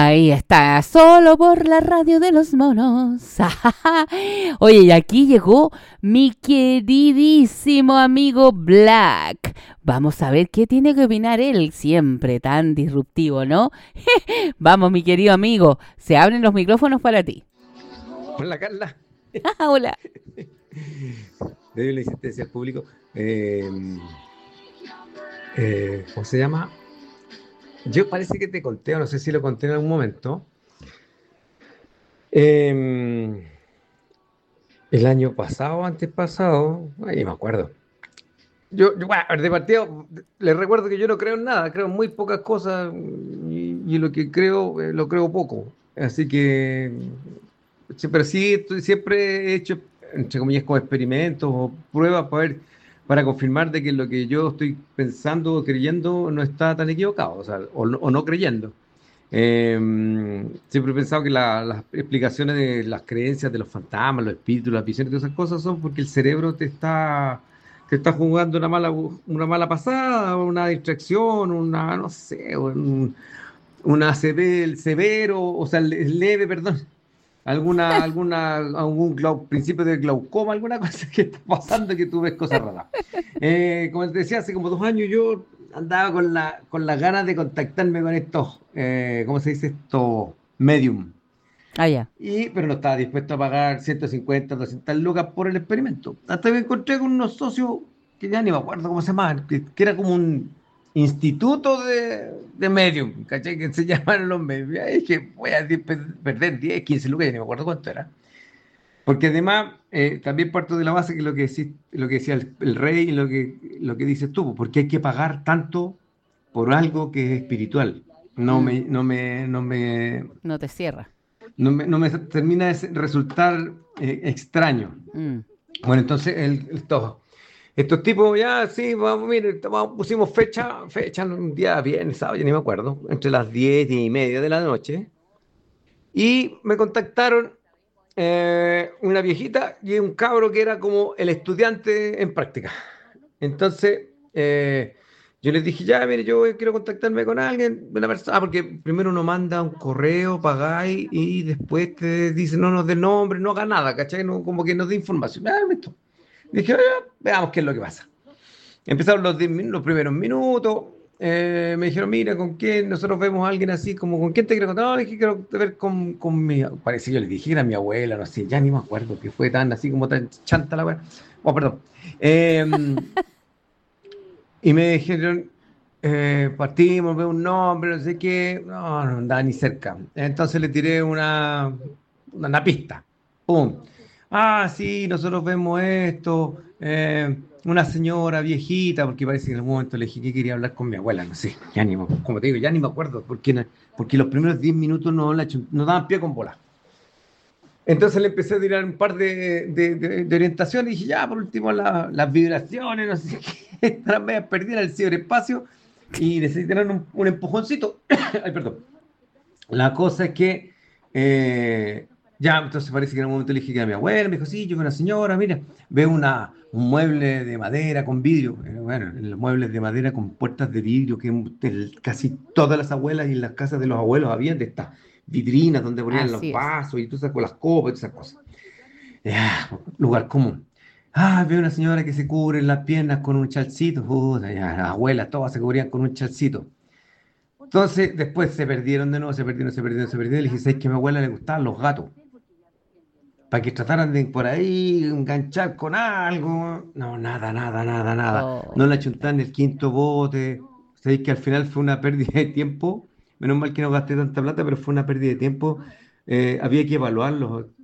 Ahí está, solo por la radio de los monos. Oye, y aquí llegó mi queridísimo amigo Black. Vamos a ver qué tiene que opinar él, siempre tan disruptivo, ¿no? Vamos, mi querido amigo, se abren los micrófonos para ti. Hola Carla, Hola. debido a la insistencia al público. ¿Cómo se llama? Yo parece que te conté, o no sé si lo conté en algún momento. eh, el año pasado, antes pasado, ahí me acuerdo. Bueno, de partido, les recuerdo que yo no creo en nada, creo en muy pocas cosas y lo que creo, lo creo poco. Así que, sí, pero sí, siempre he hecho, entre comillas, como experimentos o pruebas para confirmar de que lo que yo estoy pensando o creyendo no está tan equivocado, o sea, o no creyendo. Eh, Siempre he pensado que las explicaciones de las creencias de los fantasmas, los espíritus, las visiones, todas esas cosas son porque el cerebro te está jugando una mala pasada, una distracción, una, no sé, una severo, o sea, leve, perdón, principio de glaucoma, alguna cosa que está pasando que tú ves cosas raras. Como te decía, hace como 2 años yo andaba con las ganas de contactarme con estos, ¿cómo se dice esto? Medium. Ah, ya. Pero no estaba dispuesto a pagar 150, 200 lucas por el experimento. Hasta que me encontré con unos socios que ya ni me acuerdo cómo se llamaban, que era como un instituto de medium, ¿cachai? Que se llamaban los medium. Y ahí dije, voy a perder 10, 15 lucas, ya ni me acuerdo cuánto era. Porque además, también parto de la base que lo que decía el rey y lo que dices tú, porque hay que pagar tanto por algo que es espiritual. No Mm, me, no me, no me, no te cierra. no me termina de resultar extraño. Mm, Bueno, entonces estos tipos ya, sí, vamos, mire, pusimos fecha un día viernes, sábado, ya ni me acuerdo, entre las 10:30 de la noche, y me contactaron una viejita y un cabro que era como el estudiante en práctica. Entonces, yo les dije, ya, mire, yo quiero contactarme con alguien, una persona, porque primero uno manda un correo, pagáis, y después te dice, no nos dé nombre, no haga nada, ¿cachai? No, como que nos dé información. Listo. Dije, "Ah, veamos qué es lo que pasa". Empezaron los primeros minutos. Me dijeron, mira, ¿con quién? Nosotros vemos a alguien así, como, ¿con quién te quieres contar? No, dije, quiero ver con mi. Parece que yo le dije que era mi abuela, no sé, ya ni me acuerdo que fue tan así como tan chanta la weá. Oh, perdón. Eh, y me dijeron, partimos, veo un nombre, no sé qué. No, no andaba ni cerca. Entonces le tiré una pista. ¡Pum! Ah, sí, nosotros vemos esto. Una señora viejita, porque parece que en algún momento le dije que quería hablar con mi abuela, no sé, como te digo, ya ni me acuerdo, porque los primeros 10 minutos no daban pie con bola. Entonces le empecé a tirar un par de orientaciones y dije, ya, por último, las vibraciones, no sé qué, estarán medio perdidas en el ciberespacio y necesitarán un empujoncito. Ay, perdón. La cosa es que ya, entonces parece que en un momento le dije que era mi abuela, me dijo, sí, yo veo una señora, mira, veo un mueble de madera con vidrio. Bueno, los muebles de madera con puertas de vidrio que casi todas las abuelas y en las casas de los abuelos habían de estas vitrinas donde ponían los así es. vasos y tú sabes, con las copas y esas cosas. Ya, lugar común. Ah, veo una señora que se cubre las piernas con un chalcito. Puta, ya, las abuelas todas se cubrían con un chalcito. Entonces, después se perdieron de nuevo, se perdieron, se perdieron, se perdieron. Le dije, ¿sabes que a mi abuela le gustaban los gatos? Para que trataran de por ahí enganchar con algo. No, nada, nada, nada, nada. No la Oh, chuntaban en el quinto bote. Sabéis que al final fue una pérdida de tiempo. Menos mal que no gasté tanta plata, pero fue una pérdida de tiempo. Había que evaluarlos.